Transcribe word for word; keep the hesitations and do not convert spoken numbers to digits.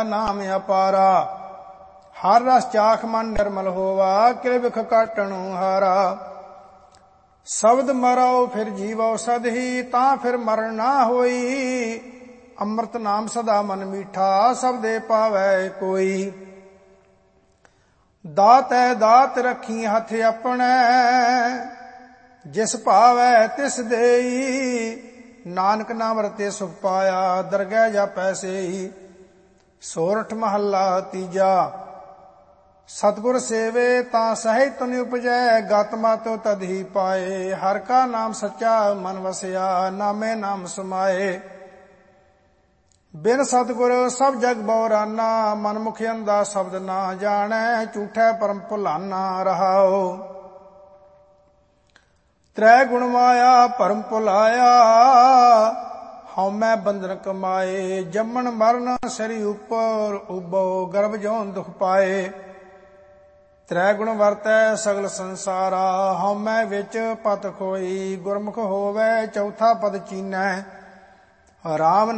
ਨਾਮ ਅਪਾਰਾ। ਹਰ ਰਸ ਚਾਖ ਮਨ ਨਿਰਮਲ ਹੋਵਾ, ਕਿਲ ਬਿਖ ਕਾਟਣੁ ਹਾਰਾ। ਸ਼ਬਦ ਮਰਉ ਫਿਰ ਜੀਵਉ ਸਦਹੀ, ਤਾਂ ਫਿਰ ਮਰਨ ਨਾ ਹੋਈ। ਅੰਮ੍ਰਿਤ ਨਾਮ ਸਦਾ ਮਨ ਮੀਠਾ, ਸਬਦੇ ਪਾਵੈ ਕੋਈ। ਦਾਤੈ ਦਾਤ ਰੱਖੀ ਹੱਥ ਆਪਣੇ, ਜਿਸ ਭਾਵੈ ਤਿਸ ਦੇਈ। ਨਾਨਕ ਨਾਮ ਰਤੇ ਸੁਖ ਪਾਇਆ, ਦਰਗਹਿ ਜਾਪੈ ਸੇਈ। ਸੋਰਠ ਮਹੱਲਾ ਤੀਜਾ। ਸਤਿਗੁਰ ਸੇਵੇ ਤਾਂ ਸਹਿਜ ਤੁਨ ਉਪਜੈ, ਗਤ ਮਤਿ ਤਦ ਹੀ ਪਾਏ। ਹਰ ਕਾ ਨਾਮ ਸੱਚਾ ਮਨ ਵਸਿਆ, ਨਾਮੇ ਨਾਮ ਸਮਾਏ। ਬਿਨ ਸਤਿਗੁਰ ਸਭ ਜਗ ਬਉਰਾਨਾ, ਮਨ ਮੁਖ ਅੰਧਾ ਸ਼ਬਦ ਨਾ ਜਾਣੈ। ਝੂਠੈ ਪਰਮ ਭੁਲਾਨਾ ਰਹਾਉ। ਤ੍ਰੈ ਗੁਣ ਮਾਇਆ ਭਰਮ ਭੁਲਾਇਆ, ਹਉਮੈ ਬੰਧਨ ਕਮਾਏ। ਜੰਮਣ ਮਰਨ ਸਰੀ ਉਪਰ ਉਬੋ, ਗਰਭ ਜੋਨ ਦੁਖ ਪਾਏ। ਤ੍ਰੈ ਗੁਣ ਵਰਤੈ ਸਗਲ ਸੰਸਾਰਾ, ਹਉਮੈ ਵਿੱਚ ਪਤ ਖੋਈ। ਗੁਰਮੁਖ ਹੋਵੈ ਚੌਥਾ ਪਦ ਚੀਨੈ, ਰਾਮ